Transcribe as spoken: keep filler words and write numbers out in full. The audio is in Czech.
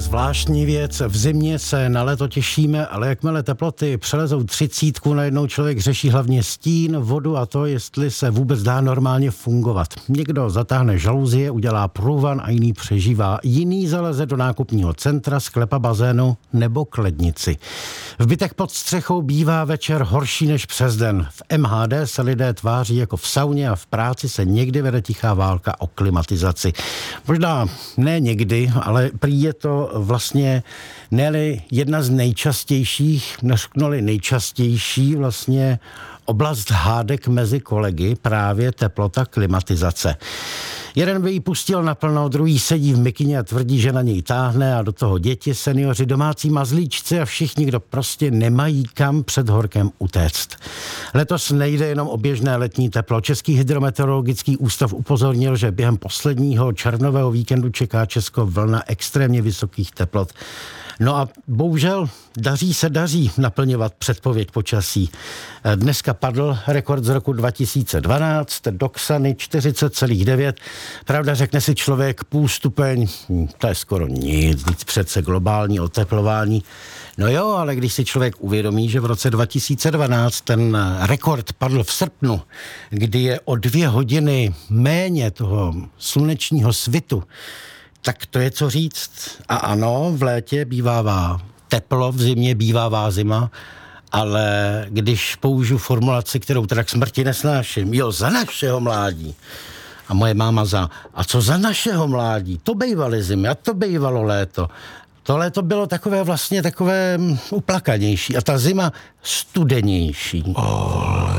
je zvláštní věc. V zimě se na léto těšíme, ale jakmile teploty přelezou třicítku, najednou člověk řeší hlavně stín, vodu a to, jestli se vůbec dá normálně fungovat. Někdo zatáhne žaluzie, udělá průvan a jiný přežívá. Jiný zaleze do nákupního centra, sklepa bazénu nebo k lednici. V bytech pod střechou bývá večer horší než přes den. V M H D se lidé tváří jako v sauně a v práci se někdy vede tichá válka o klimatizaci. Možná ne někdy, ale prý je to vlastně ne jedna z nejčastějších, neřeknu-li nejčastější vlastně oblast hádek mezi kolegy, právě teplota, klimatizace. Jeden by ji pustil naplno, druhý sedí v mikině a tvrdí, že na něj táhne a do toho děti, seniori, domácí mazlíčci a všichni, kdo prostě nemají kam před horkem utéct. Letos nejde jenom o běžné letní teplo. Český hydrometeorologický ústav upozornil, že během posledního červnového víkendu čeká Česko vlna extrémně vysokých teplot. No a bohužel daří se daří naplňovat předpověď počasí. Dneska padl rekord z roku dva tisíce dvanáct, do Ksany čtyřicet celá devět. Pravda, řekne si člověk půl stupeň, to je skoro nic, víc přece globální oteplování. No jo, ale když si člověk uvědomí, že v roce dva tisíce dvanáct ten rekord padl v srpnu, kdy je o dvě hodiny méně toho slunečního svitu, tak to je co říct. A ano, v létě bývává teplo, v zimě bývává zima, ale když použiju formulaci, kterou teda k smrti nesnáším, jo, za našeho mládí. A moje máma za, a co za našeho mládí? To bývaly zimy a to bývalo léto. To léto bylo takové vlastně takové uplakanější a ta zima studenější. Ale